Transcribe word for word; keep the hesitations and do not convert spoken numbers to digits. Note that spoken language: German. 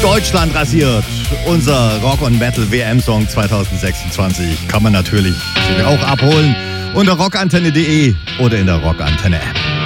Deutschland rasiert. Unser Rock- und Metal-W M-Song zwanzig sechsundzwanzig kann man natürlich auch abholen unter rockantenne punkt de oder in der Rockantenne-App.